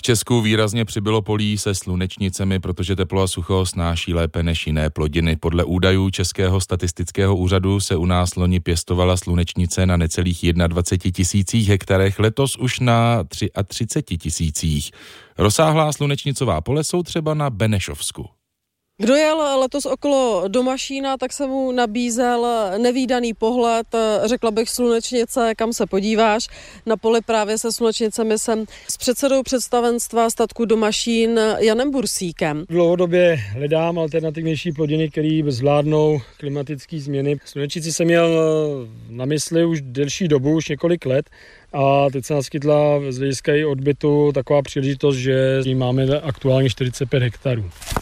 Česku výrazně přibylo polí se slunečnicemi, protože teplo a sucho snáší lépe než jiné plodiny. Podle údajů Českého statistického úřadu se u nás loni pěstovala slunečnice na necelých 21 000 hektarech, letos už na 33 000. Rozsáhlá slunečnicová pole jsou třeba na Benešovsku. Kdo jel letos okolo Domašína, tak se mu nabízel nevídaný pohled, řekla bych slunečnice, kam se podíváš. Na poli právě se slunečnicemi jsem s předsedou představenstva statku Domašín Janem Bursíkem. Dlouhodobě hledám alternativnější plodiny, které zvládnou klimatické změny. Slunečnici jsem měl na mysli už delší dobu, už několik let. A teď se naskytla z hlediska i odbytu taková příležitost, že máme aktuálně 45 hektarů.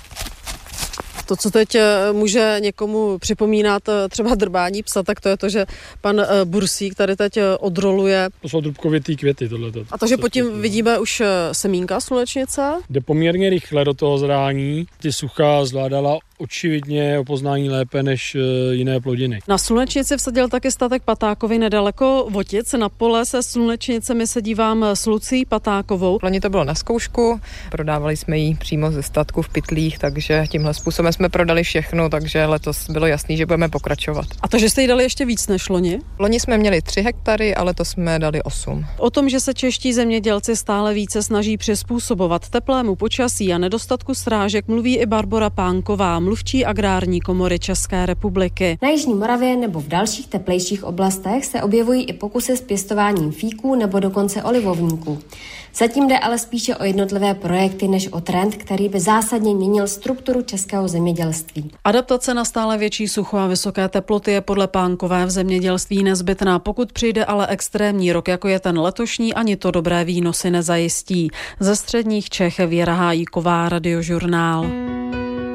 To, co teď může někomu připomínat třeba drbání psa, tak to je to, že pan Bursík tady teď odroluje. To jsou trubkovětý květy tohleto. A to, že pod tím vidíme už semínka slunečnice? Jde poměrně rychle do toho zrání. Ty sucha zvládala očividně opoznání lépe než jiné plodiny. Na slunečnici vsadil taky statek Patákovi nedaleko Votic. Na pole se slunečnicemi se dívám s Lucí Patákovou. Loni to bylo na zkoušku, prodávali jsme ji přímo ze statku v pytlích, takže tímhle způsobem jsme prodali všechno, takže letos bylo jasný, že budeme pokračovat. A to, že jste jí dali ještě víc než loni? Loni jsme měli 3 hektary, ale letos jsme dali 8. O tom, že se čeští zemědělci stále více snaží přizpůsobovat teplému počasí a nedostatku srážek, mluví i Barbora Pánková, mluvčí Agrární komory České republiky. Na Jižní Moravě nebo v dalších teplejších oblastech se objevují i pokusy s pěstováním fíků nebo dokonce olivovníků. Zatím jde ale spíše o jednotlivé projekty než o trend, který by zásadně měnil strukturu českého zemědělství. Adaptace na stále větší sucho a vysoké teploty je podle Pánkové v zemědělství nezbytná. Pokud přijde ale extrémní rok, jako je ten letošní, ani to dobré výnosy nezajistí. Ze středních Čech Věra Hájíková, Radiožurnál.